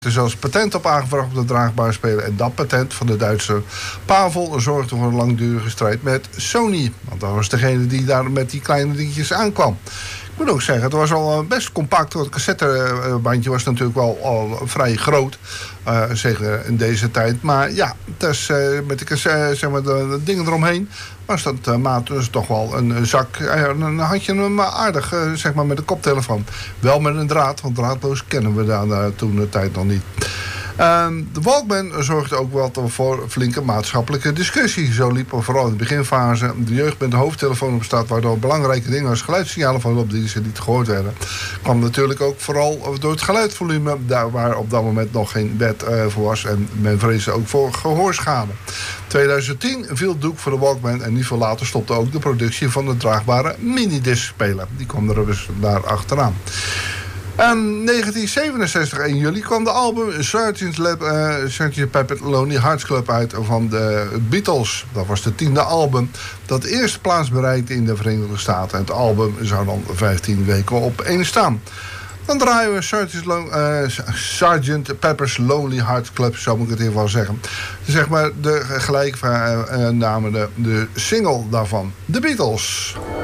Er is zelfs patent op aangevraagd op de draagbare speler. En dat patent van de Duitse Pavel zorgde voor een langdurige strijd met Sony. Want dat was degene die daar met die kleine dingetjes aankwam. Ik moet ook zeggen, het was al best compact. Het cassettebandje was natuurlijk wel al vrij groot. Zeker in deze tijd. Maar ja, dus, met de cassette, zeg maar, de dingen eromheen was dat maat dus toch wel een zak. Dan had je hem aardig, zeg maar, met een koptelefoon. Wel met een draad, want draadloos kennen we daar toen de tijd nog niet. De Walkman zorgde ook wel voor flinke maatschappelijke discussie. Zo liep er vooral in de beginfase de jeugd met de hoofdtelefoon op straat, waardoor belangrijke dingen als geluidssignalen van op die ze niet gehoord werden. Kwam natuurlijk ook vooral door het geluidvolume, daar waar op dat moment nog geen wet voor was. En men vreesde ook voor gehoorschade. 2010 viel het doek voor de Walkman en niet veel later stopte ook de productie van de draagbare minidiscspeler. Die kwam er dus daar achteraan. In 1967, 1 juli, kwam de album Sgt. Pepper's Lonely Hearts Club uit van de Beatles. Dat was de 10e album dat de eerste plaats bereikte in de Verenigde Staten. En het album zou dan 15 weken op 1 staan. Dan draaien we Sgt. Pepper's Lonely Hearts Club, zo moet ik het in ieder geval zeggen. Zeg maar de gelijknamige de single daarvan, The Beatles.